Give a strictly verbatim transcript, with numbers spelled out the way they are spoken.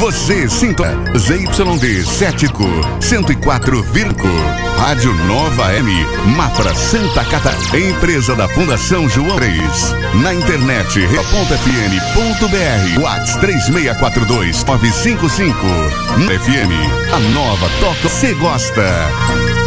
Você sinta Z Y D Cético cento e quatro vírgula cinco. Rádio Nova M, Mafra, Santa Catarina. Empresa da Fundação João três. Na internet, ponto f m ponto b r. WhatsApp três seis quatro dois nove cinco cinco. F M, a nova toca. Você gosta.